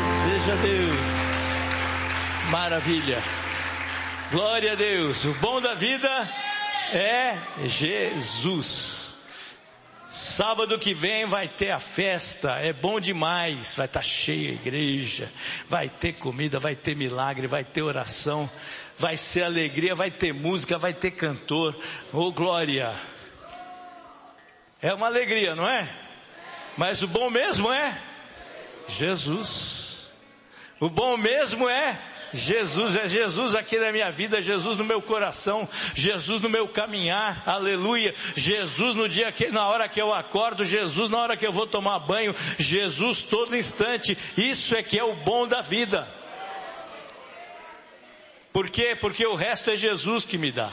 seja Deus. Maravilha. Glória a Deus. O bom da vida é Jesus. Sábado que vem vai ter a festa, é bom demais, vai estar cheia a igreja, vai ter comida, vai ter milagre, vai ter oração, vai ser alegria, vai ter música, vai ter cantor. Oh, glória! É uma alegria, não é? Mas o bom mesmo é Jesus. O bom mesmo é Jesus. É Jesus aqui na minha vida, Jesus no meu coração, Jesus no meu caminhar, aleluia. Jesus no dia que, na hora que eu acordo, Jesus na hora que eu vou tomar banho, Jesus todo instante. Isso é que é o bom da vida. Por quê? Porque o resto é Jesus que me dá.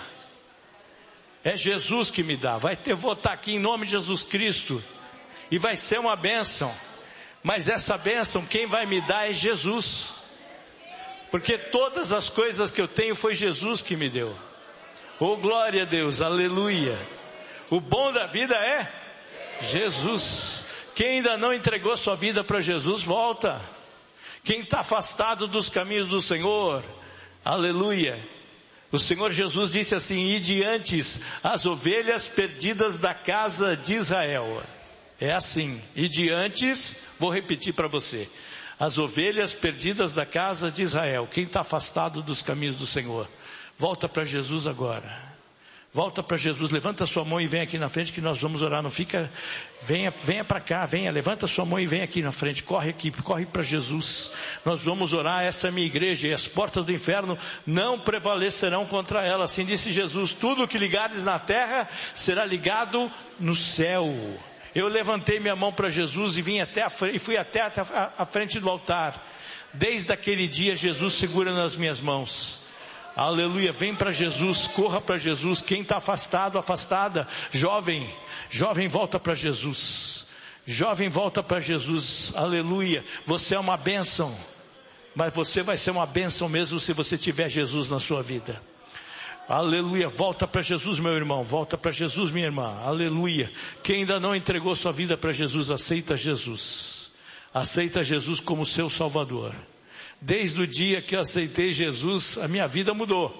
É Jesus que me dá. Eu vou estar aqui em nome de Jesus Cristo e vai ser uma bênção. Mas essa bênção quem vai me dar é Jesus. Porque todas as coisas que eu tenho foi Jesus que me deu. Oh, glória a Deus, aleluia. O bom da vida é Jesus. Quem ainda não entregou sua vida para Jesus, volta. Quem está afastado dos caminhos do Senhor, aleluia. O Senhor Jesus disse assim: ide antes as ovelhas perdidas da casa de Israel. É assim, ide antes, vou repetir para você. As ovelhas perdidas da casa de Israel. Quem está afastado dos caminhos do Senhor, volta para Jesus agora. Volta para Jesus, levanta sua mão e vem aqui na frente que nós vamos orar. Não fica, venha para cá, venha, levanta sua mão e vem aqui na frente. Corre aqui, corre para Jesus. Nós vamos orar, essa é a minha igreja e as portas do inferno não prevalecerão contra ela. Assim disse Jesus: tudo que ligares na terra será ligado no céu. Eu levantei minha mão para Jesus e fui até a frente do altar. Desde aquele dia Jesus segura nas minhas mãos. Aleluia, vem para Jesus, corra para Jesus. Quem está afastado, afastada, jovem volta para Jesus. Jovem volta para Jesus, aleluia. Você é uma bênção, mas você vai ser uma bênção mesmo se você tiver Jesus na sua vida. Aleluia, volta para Jesus, meu irmão, volta para Jesus, minha irmã, aleluia. Quem ainda não entregou sua vida para Jesus, aceita Jesus. Aceita Jesus como seu Salvador. Desde o dia que eu aceitei Jesus, a minha vida mudou.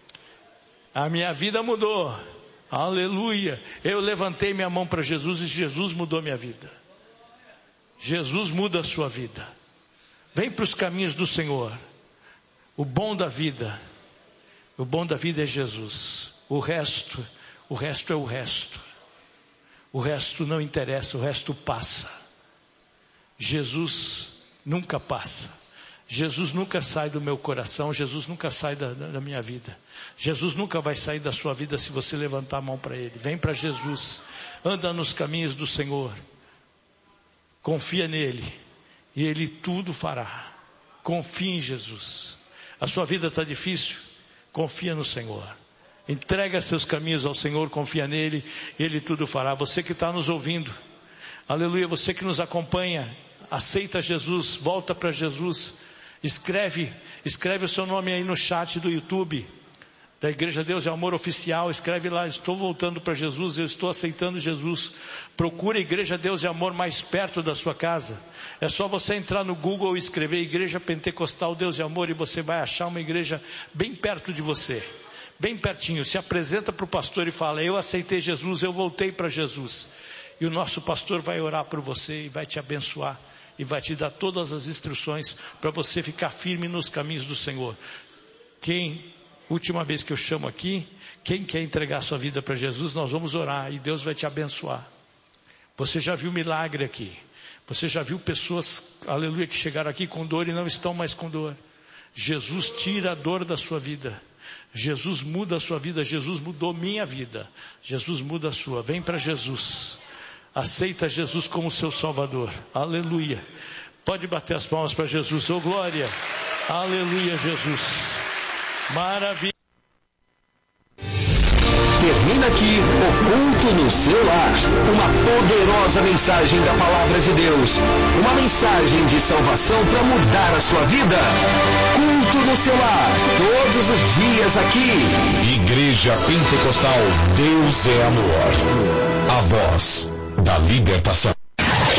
A minha vida mudou. Aleluia. Eu levantei minha mão para Jesus e Jesus mudou minha vida. Jesus muda a sua vida. Vem para os caminhos do Senhor. O bom da vida. O bom da vida é Jesus. O resto é o resto. O resto não interessa, o resto passa. Jesus nunca passa. Jesus nunca sai do meu coração, Jesus nunca sai da minha vida. Jesus nunca vai sair da sua vida se você levantar a mão para Ele. Vem para Jesus, anda nos caminhos do Senhor, confia nele e Ele tudo fará. Confia em Jesus. A sua vida está difícil? Confia no Senhor. Entrega seus caminhos ao Senhor, confia nele e Ele tudo fará. Você que está nos ouvindo, aleluia, você que nos acompanha, aceita Jesus, volta para Jesus. Escreve o seu nome aí no chat do YouTube, da Igreja Deus e Amor Oficial. Escreve lá: estou voltando para Jesus, eu estou aceitando Jesus. Procure a Igreja Deus e Amor mais perto da sua casa. É só você entrar no Google e escrever Igreja Pentecostal Deus e Amor e você vai achar uma igreja bem perto de você, bem pertinho. Se apresenta para o pastor e fala: eu aceitei Jesus, eu voltei para Jesus. E o nosso pastor vai orar por você e vai te abençoar. E vai te dar todas as instruções para você ficar firme nos caminhos do Senhor. Última vez que eu chamo aqui, quem quer entregar sua vida para Jesus, nós vamos orar e Deus vai te abençoar. Você já viu milagre aqui. Você já viu pessoas, aleluia, que chegaram aqui com dor e não estão mais com dor. Jesus tira a dor da sua vida. Jesus muda a sua vida. Jesus mudou minha vida. Jesus muda a sua. Vem para Jesus. Aceita Jesus como seu Salvador. Aleluia. Pode bater as palmas para Jesus. Oh, glória. Aleluia, Jesus. Maravilha. Termina aqui o culto no seu lar. Uma poderosa mensagem da palavra de Deus. Uma mensagem de salvação para mudar a sua vida. Culto no seu lar. Todos os dias aqui. Igreja Pentecostal Deus é Amor. A voz da libertação.